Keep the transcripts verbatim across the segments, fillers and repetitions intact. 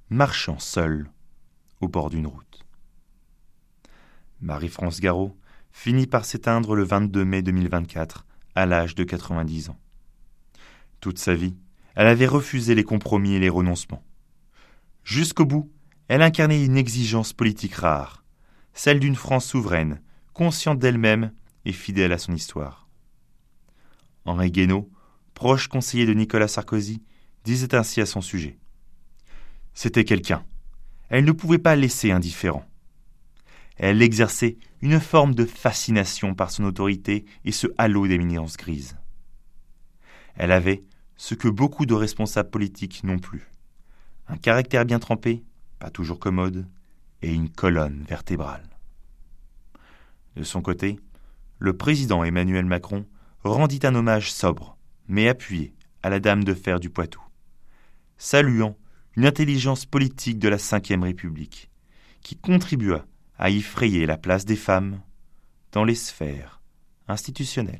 marchant seule au bord d'une route. Marie-France Garot finit par s'éteindre le vingt-deux mai deux mille vingt-quatre à l'âge de quatre-vingt-dix ans. Toute sa vie, elle avait refusé les compromis et les renoncements. Jusqu'au bout, elle incarnait une exigence politique rare, celle d'une France souveraine, consciente d'elle-même et fidèle à son histoire. Henri Guénaud, proche conseiller de Nicolas Sarkozy, disait ainsi à son sujet. C'était quelqu'un. Elle ne pouvait pas laisser indifférent. Elle exerçait une forme de fascination par son autorité et ce halo d'éminence grise. Elle avait ce que beaucoup de responsables politiques n'ont plus. Un caractère bien trempé, pas toujours commode, et une colonne vertébrale. De son côté, le président Emmanuel Macron rendit un hommage sobre, mais appuyé, à la Dame de Fer du Poitou, saluant une intelligence politique de la Cinquième République, qui contribua à y frayer la place des femmes dans les sphères institutionnelles.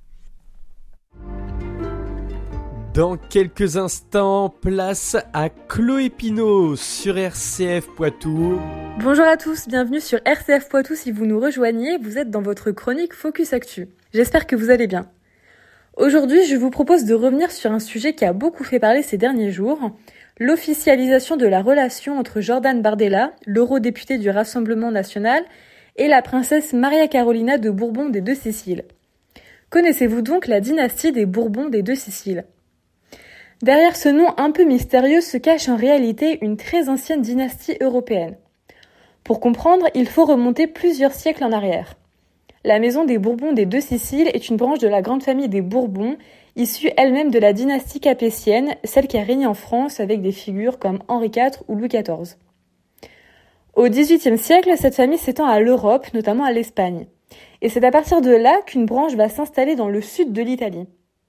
Dans quelques instants, place à Chloé Pinault sur R C F Poitou. Bonjour à tous, bienvenue sur R C F Poitou. Si vous nous rejoignez, vous êtes dans votre chronique Focus Actu. J'espère que vous allez bien. Aujourd'hui, je vous propose de revenir sur un sujet qui a beaucoup fait parler ces derniers jours, l'officialisation de la relation entre Jordan Bardella, l'eurodéputé du Rassemblement national, et la princesse Maria Carolina de Bourbon des Deux-Siciles. Connaissez-vous donc la dynastie des Bourbons des Deux-Siciles ? Derrière ce nom un peu mystérieux se cache en réalité une très ancienne dynastie européenne. Pour comprendre, il faut remonter plusieurs siècles en arrière. La maison des Bourbons des Deux-Siciles est une branche de la grande famille des Bourbons, issue elle-même de la dynastie capétienne, celle qui a régné en France avec des figures comme Henri quatre ou Louis quatorze. Au dix-huitième siècle, cette famille s'étend à l'Europe, notamment à l'Espagne. Et c'est à partir de là qu'une branche va s'installer dans le sud de l'Italie.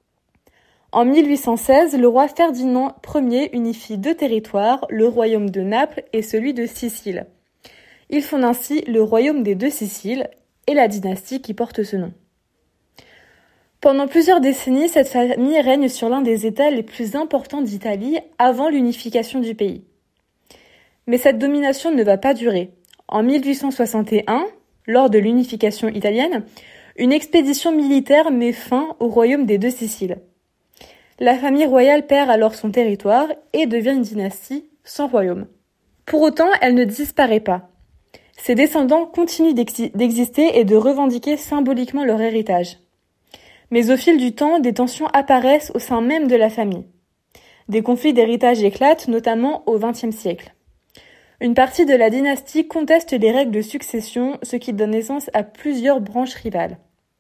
En mille huit cent seize, le roi Ferdinand Ier unifie deux territoires, le royaume de Naples et celui de Sicile. Il fonde ainsi le royaume des Deux-Siciles et la dynastie qui porte ce nom. Pendant plusieurs décennies, cette famille règne sur l'un des États les plus importants d'Italie avant l'unification du pays. Mais cette domination ne va pas durer. En mille huit cent soixante et un, lors de l'unification italienne, une expédition militaire met fin au royaume des Deux-Siciles. La famille royale perd alors son territoire et devient une dynastie sans royaume. Pour autant, elle ne disparaît pas. Ses descendants continuent d'exister et de revendiquer symboliquement leur héritage. Mais au fil du temps, des tensions apparaissent au sein même de la famille. Des conflits d'héritage éclatent, notamment au vingtième siècle. Une partie de la dynastie conteste les règles de succession, ce qui donne naissance à plusieurs branches rivales.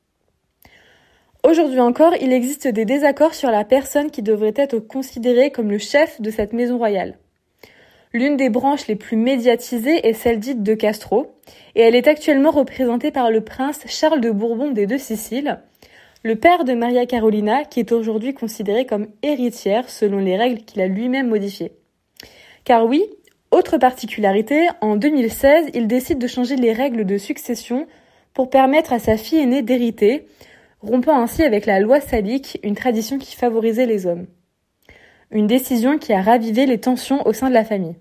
Aujourd'hui encore, il existe des désaccords sur la personne qui devrait être considérée comme le chef de cette maison royale. L'une des branches les plus médiatisées est celle dite de Castro, et elle est actuellement représentée par le prince Charles de Bourbon des Deux-Siciles, le père de Maria Carolina, qui est aujourd'hui considérée comme héritière selon les règles qu'il a lui-même modifiées. Car oui, autre particularité, en deux mille seize, il décide de changer les règles de succession pour permettre à sa fille aînée d'hériter, rompant ainsi avec la loi salique, une tradition qui favorisait les hommes. Une décision qui a ravivé les tensions au sein de la famille.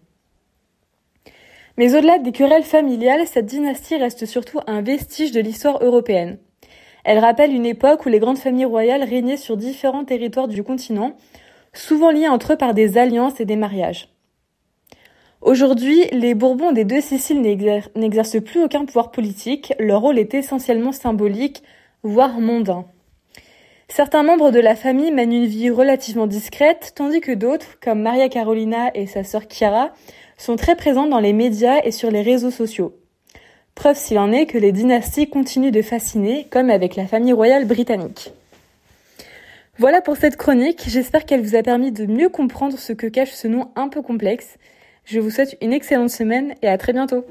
Mais au-delà des querelles familiales, cette dynastie reste surtout un vestige de l'histoire européenne. Elle rappelle une époque où les grandes familles royales régnaient sur différents territoires du continent, souvent liés entre eux par des alliances et des mariages. Aujourd'hui, les Bourbons des Deux-Siciles n'exer- n'exercent plus aucun pouvoir politique, leur rôle est essentiellement symbolique, voire mondain. Certains membres de la famille mènent une vie relativement discrète, tandis que d'autres, comme Maria Carolina et sa sœur Chiara, sont très présents dans les médias et sur les réseaux sociaux. Preuve s'il en est que les dynasties continuent de fasciner, comme avec la famille royale britannique. Voilà pour cette chronique, j'espère qu'elle vous a permis de mieux comprendre ce que cache ce nom un peu complexe. Je vous souhaite une excellente semaine et à très bientôt.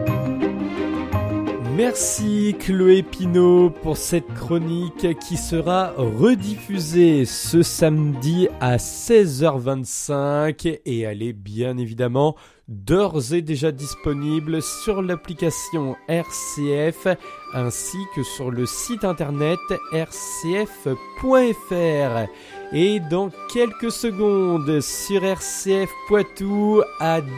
Merci Chloé Pinault pour cette chronique qui sera rediffusée ce samedi à seize heures vingt-cinq et elle est bien évidemment d'ores et déjà disponible sur l'application R C F ainsi que sur le site internet r c f point f r. Et dans quelques secondes sur R C F Poitou à